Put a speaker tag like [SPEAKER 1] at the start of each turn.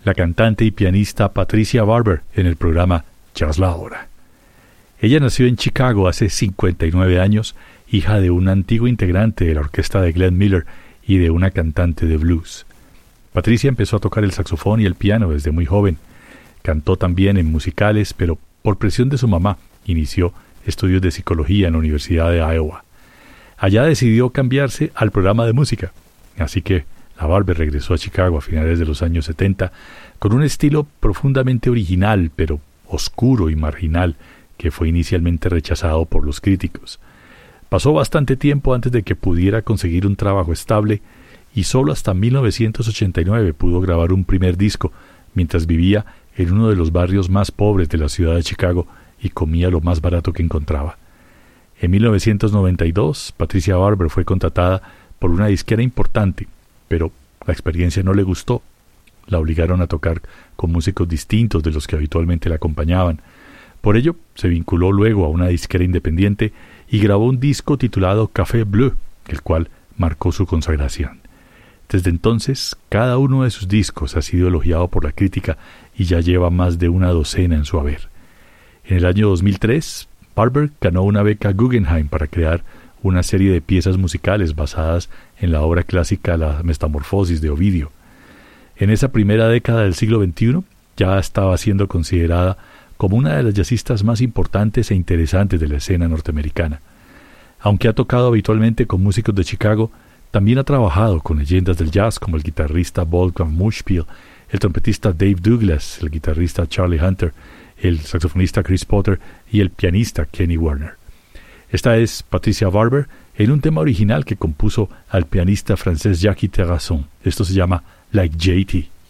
[SPEAKER 1] la cantante y pianista Patricia Barber en el programa Jazz La Hora. Ella nació en Chicago hace 59 años, hija de un antiguo integrante de la orquesta de Glenn Miller y de una cantante de blues. Patricia empezó a tocar el saxofón y el piano desde muy joven. Cantó también en musicales, pero por presión de su mamá inició estudios de psicología en la Universidad de Iowa. Allá decidió cambiarse al programa de música, así que la Barber regresó a Chicago a finales de los años 70 con un estilo profundamente original, pero oscuro y marginal, que fue inicialmente rechazado por los críticos. Pasó bastante tiempo antes de que pudiera conseguir un trabajo estable y solo hasta 1989 pudo grabar un primer disco mientras vivía en uno de los barrios más pobres de la ciudad de Chicago y comía lo más barato que encontraba. En 1992, Patricia Barber fue contratada por una disquera importante, pero la experiencia no le gustó. La obligaron a tocar con músicos distintos de los que habitualmente la acompañaban. Por ello, se vinculó luego a una disquera independiente y grabó un disco titulado Café Bleu, el cual marcó su consagración. Desde entonces, cada uno de sus discos ha sido elogiado por la crítica y ya lleva más de una docena en su haber. En el año 2003, Barber ganó una beca Guggenheim para crear una serie de piezas musicales basadas en la obra clásica La Metamorfosis de Ovidio. En esa primera década del siglo XXI ya estaba siendo considerada como una de las jazzistas más importantes e interesantes de la escena norteamericana. Aunque ha tocado habitualmente con músicos de Chicago, también ha trabajado con leyendas del jazz como el guitarrista Wolfgang Muschpiel, el trompetista Dave Douglas, el guitarrista Charlie Hunter, el saxofonista Chris Potter y el pianista Kenny Werner. Esta es Patricia Barber en un tema original que compuso al pianista francés Jackie Terrasson. Esto se llama Like JT.